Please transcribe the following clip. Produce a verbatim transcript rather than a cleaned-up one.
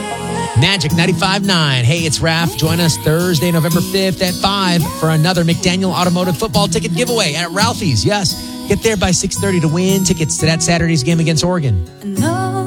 Magic ninety-five point nine. Hey, it's Raph. Join us Thursday, November fifth at five for another McDaniel Automotive football ticket giveaway at Ralphie's. Yes, get there by six thirty to win tickets to that Saturday's game against Oregon.